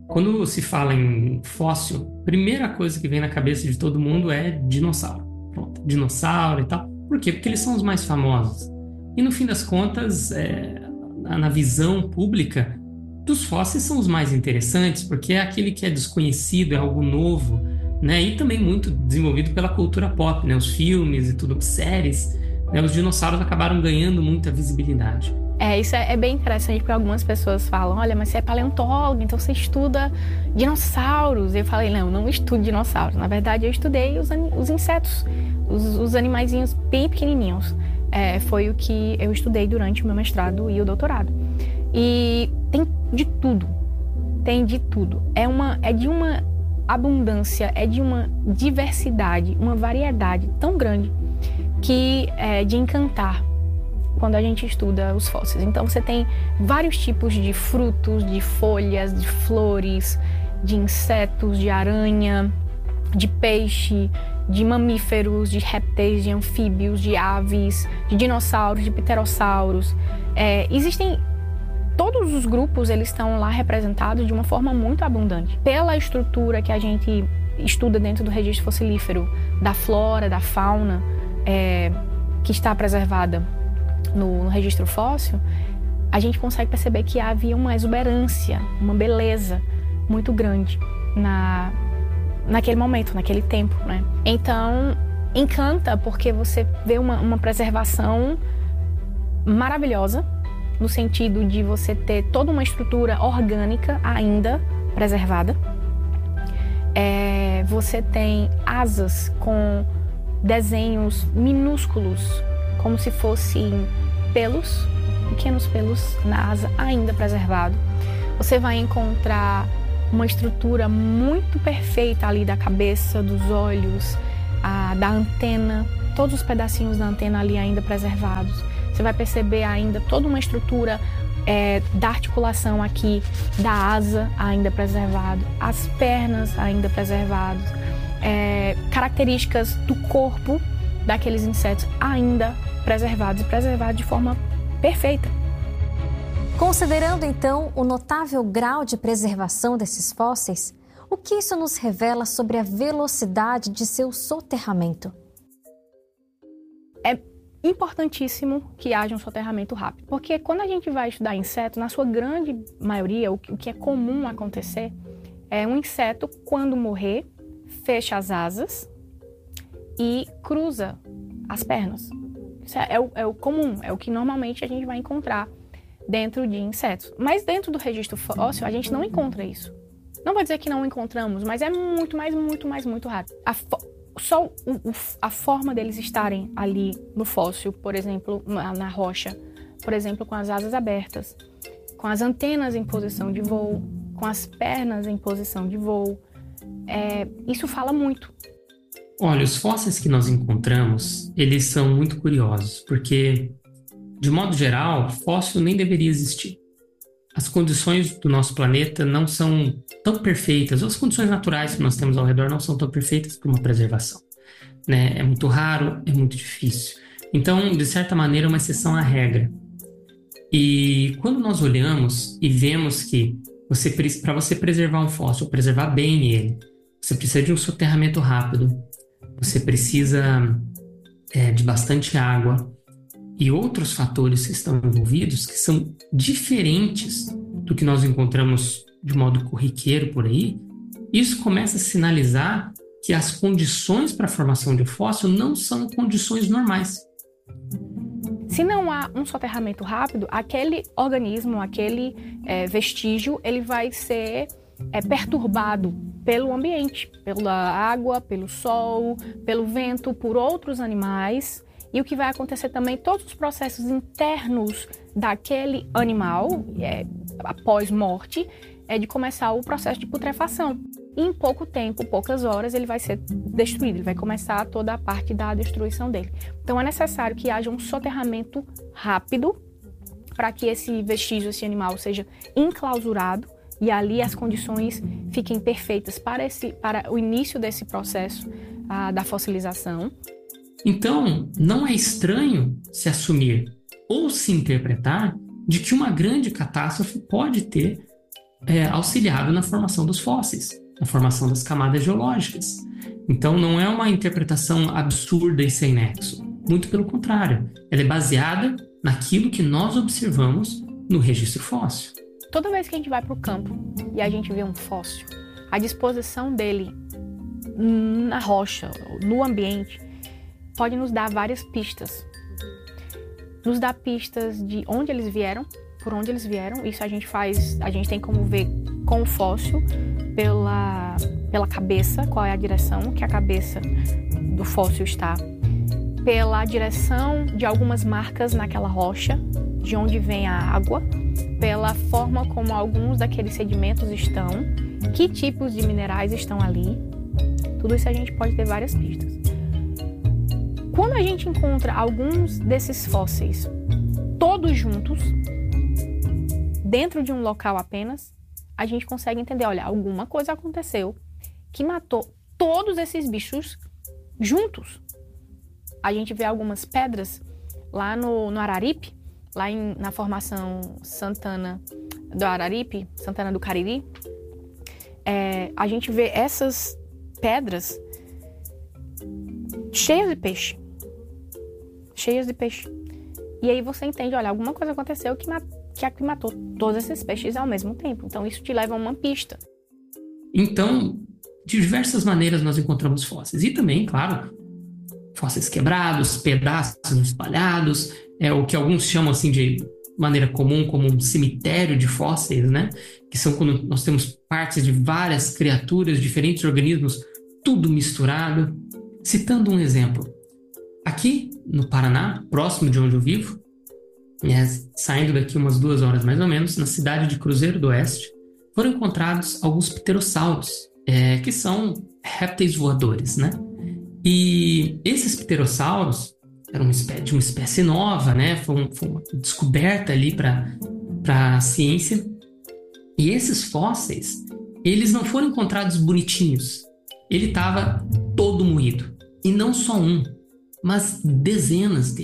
Quando se fala em fóssil, a primeira coisa que vem na cabeça de todo mundo é dinossauro. Pronto, dinossauro e tal. Por quê? Porque eles são os mais famosos. E no fim das contas, na visão pública, dos fósseis são os mais interessantes, porque é aquele que é desconhecido, é algo novo, né? E também muito desenvolvido pela cultura pop, né? Os filmes e tudo, séries, né? Os dinossauros acabaram ganhando muita visibilidade. Isso é bem interessante, porque algumas pessoas falam, olha, mas você é paleontólogo, então você estuda dinossauros. Eu falei, não estudo dinossauros. Na verdade, eu estudei os insetos, os animaizinhos bem pequenininhos. Foi o que eu estudei durante o meu mestrado e o doutorado. E tem de tudo, tem de tudo. É de uma abundância, é de uma diversidade, uma variedade tão grande que é de encantar quando a gente estuda os fósseis. Então você tem vários tipos de frutos, de folhas, de flores, de insetos, de aranha, de peixe, de mamíferos, de répteis, de anfíbios, de aves, de dinossauros, de pterossauros. Existem todos os grupos, eles estão lá representados de uma forma muito abundante. Pela estrutura que a gente estuda dentro do registro fossilífero, da flora, da fauna, que está preservada no registro fóssil, a gente consegue perceber que havia uma exuberância, uma beleza muito grande naquele momento, naquele tempo, né? Então, encanta porque você vê uma preservação maravilhosa, no sentido de você ter toda uma estrutura orgânica ainda preservada. Você tem asas com desenhos minúsculos, como se fossem pelos, pequenos pelos na asa ainda preservado. Você vai encontrar uma estrutura muito perfeita ali da cabeça, dos olhos, da antena, todos os pedacinhos da antena ali ainda preservados. Você vai perceber ainda toda uma estrutura da articulação aqui, da asa ainda preservado, as pernas ainda preservadas, características do corpo daqueles insetos ainda preservados e preservados de forma perfeita. Considerando então o notável grau de preservação desses fósseis, o que isso nos revela sobre a velocidade de seu soterramento? É importantíssimo que haja um soterramento rápido, porque quando a gente vai estudar inseto, na sua grande maioria, o que é comum acontecer é um inseto, quando morrer, fecha as asas e cruza as pernas. Isso é o comum, é o que normalmente a gente vai encontrar dentro de insetos. Mas dentro do registro fóssil, a gente não encontra isso. Não vou dizer que não encontramos, mas é muito raro. Só a forma deles estarem ali no fóssil, por exemplo, na rocha, por exemplo, com as asas abertas, com as antenas em posição de voo, com as pernas em posição de voo, isso fala muito. Olha, os fósseis que nós encontramos, eles são muito curiosos, porque, de modo geral, fóssil nem deveria existir. As condições do nosso planeta não são tão perfeitas, ou as condições naturais que nós temos ao redor não são tão perfeitas para uma preservação, né? É muito raro, é muito difícil. Então, de certa maneira, é uma exceção à regra. E quando nós olhamos e vemos que para você preservar um fóssil, preservar bem ele, você precisa de um soterramento rápido, você precisa de bastante água e outros fatores que estão envolvidos que são diferentes do que nós encontramos de modo corriqueiro por aí. Isso começa a sinalizar que as condições para a formação de fóssil não são condições normais. Se não há um soterramento rápido, aquele organismo, aquele vestígio, ele vai ser perturbado pelo ambiente, pela água, pelo sol, pelo vento, por outros animais. E o que vai acontecer também, todos os processos internos daquele animal, após morte, é de começar o processo de putrefação. E em pouco tempo, poucas horas, ele vai ser destruído, ele vai começar toda a parte da destruição dele. Então é necessário que haja um soterramento rápido para que esse vestígio, esse animal, seja enclausurado e ali as condições fiquem perfeitas para o início desse processo da fossilização. Então, não é estranho se assumir ou se interpretar de que uma grande catástrofe pode ter auxiliado na formação dos fósseis, na formação das camadas geológicas. Então não é uma interpretação absurda e sem nexo. Muito pelo contrário, ela é baseada naquilo que nós observamos no registro fóssil. Toda vez que a gente vai para o campo e a gente vê um fóssil, a disposição dele na rocha, no ambiente, pode nos dar várias pistas. Nos dá pistas de onde eles vieram, por onde eles vieram. Isso a gente tem como ver com o fóssil pela cabeça, qual é a direção que a cabeça do fóssil está, pela direção de algumas marcas naquela rocha, de onde vem a água, pela forma como alguns daqueles sedimentos estão, que tipos de minerais estão ali. Tudo isso a gente pode ter várias pistas. Quando a gente encontra alguns desses fósseis todos juntos, dentro de um local apenas, a gente consegue entender, olha, alguma coisa aconteceu que matou todos esses bichos juntos. A gente vê algumas pedras lá no Araripe, lá na formação Santana do Araripe, Santana do Cariri. A gente vê essas pedras cheias de peixe. Cheias de peixe. E aí você entende, olha, alguma coisa aconteceu que matou todos esses peixes ao mesmo tempo. Então isso te leva a uma pista. Então, de diversas maneiras nós encontramos fósseis. E também, claro, fósseis quebrados, pedaços espalhados, o que alguns chamam assim de maneira comum como um cemitério de fósseis, né? Que são quando nós temos partes de várias criaturas, diferentes organismos, tudo misturado. Citando um exemplo, aqui no Paraná, próximo de onde eu vivo, saindo daqui umas 2 horas mais ou menos, na cidade de Cruzeiro do Oeste, foram encontrados alguns pterossauros, que são répteis voadores, né? E esses pterossauros eram de uma espécie nova, né? Foi uma descoberta ali para a ciência. E esses fósseis, eles não foram encontrados bonitinhos. Ele estava todo moído. E não só um, mas dezenas deles.